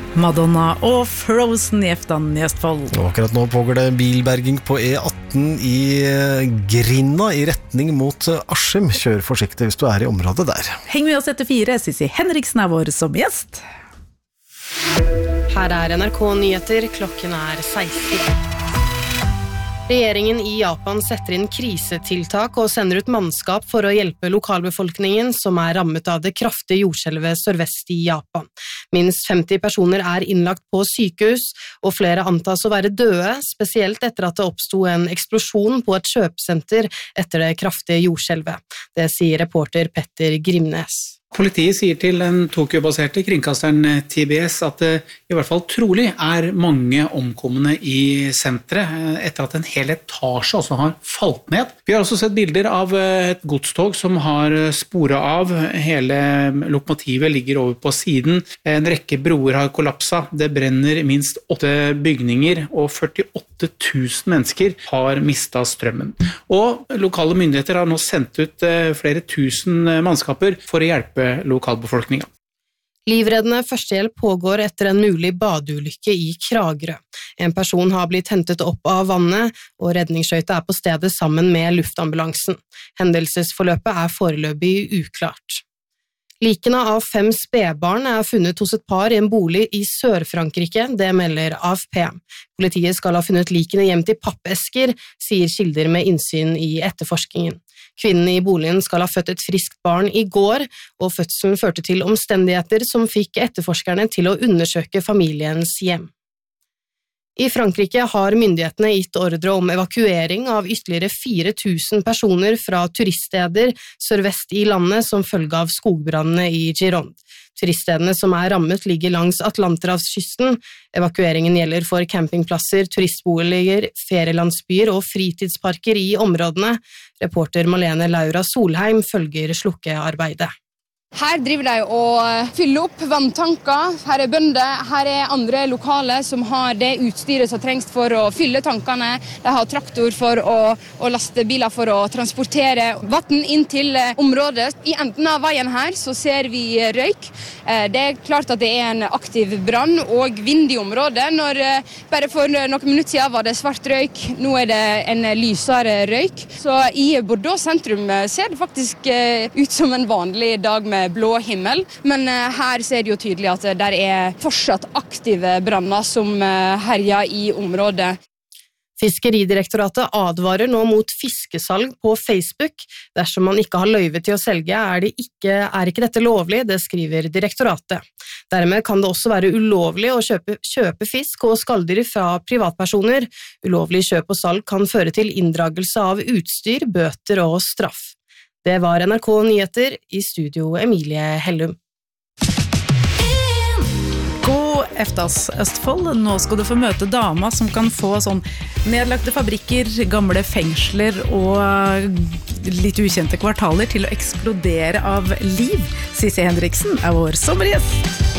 Madonna og Frozen i Eftan i Østfold. Og akkurat nå pågår det bilberging på E18 i Grinda i retning mot Askim. Kjør forsiktig hvis du er i området der. Heng med oss etter 4, Sissi Henriksen er vår som gjest. Her er NRK Nyheter, klokken er 16. Regjeringen i Japan setter inn krisetiltak og sender ut mannskap for å hjelpe lokalbefolkningen som er rammet av det kraftige jordskjelvet sørvest i Japan. Minst 50 personer er innlagt på sykehus, og flere antas å være døde, spesielt etter at det oppstod en eksplosjon på et kjøpesenter etter det kraftige jordskjelvet. Det sier reporter Petter Grimnes. Politiet sier til den Tokyo-baserte kringkasteren TBS at det i hvert fall trolig er mange omkomne i senteret etter at en hel etasje også har falt ned. Vi har også sett bilder av et godstog som har sporet av. Hele lokomotivet ligger over på siden. En rekke broer har kollapset. Det brenner minst 8 bygninger, og 48 000 mennesker har mistet strømmen. Og lokale myndigheter har nå sendt ut flere tusen mannskaper for å hjelpe lokalbefolkningen. Livreddende førstehjelp pågår etter en mulig badeulykke i Kragerø. En person har blitt hentet opp av vannet, og redningsskøyta er på stedet sammen med luftambulansen. Hendelsesforløpet er foreløpig uklart. Likene av 5 spedbarn er funnet hos et par i en bolig i Sør-Frankrike, det melder AFP. Politiet skal ha funnet likene hjem til pappesker, sier kilder med innsyn i etterforskningen. Kvinnen i boligen skal ha født et friskt barn i går, og fødselen førte til omstendigheter som fikk etterforskerne til å undersøke familiens hjem. I Frankrike har myndighetene gitt ordre om evakuering av ytterligere 4000 personer fra turiststeder sørvest i landet som følge av skogbrannene i Gironde. Turiststedene som er rammet ligger langs Atlanterhavskysten. Evakueringen gjelder for campingplasser, turistboliger, ferielandsbyer og fritidsparker i områdene. Reporter Malene Laura Solheim følger slukkearbeidet. Her driver de og fyller opp vanntanker, her er bønder, her er andre lokale som har det utstyret som trengs for å fylle tankene. De har traktor for å laste biler for å transportere vann inn til området. I enden av veien her så ser vi røyk. Det er klart at det er en aktiv brann og vind i området. Bare for noen minutter siden var det svart røyk, nå er det en lysere røyk. Så i Bordeaux sentrum ser det faktisk ut som en vanlig dag med blå himmel, men her ser det jo tydelig at der er fortsatt aktive branner som herjer i området. Fiskeridirektoratet advarer nå mot fiskesalg på Facebook. Dersom man ikke har løyve til å selge, er ikke dette lovlig, det skriver direktoratet. Dermed kan det også være ulovlig å kjøpe fisk og skalldyr fra privatpersoner. Ulovlig kjøp og salg kan føre til inndragelse av utstyr, bøter og straff. Det var NRK Nyheter, i studio Emilie Hellum. God eftas Østfold, nå skal du få møte dama som kan få sånn nedlagte fabrikker, gamle fengsler og litt ukjente kvartaler til å eksplodere av liv. Sissi Henriksen er vår sommergjest.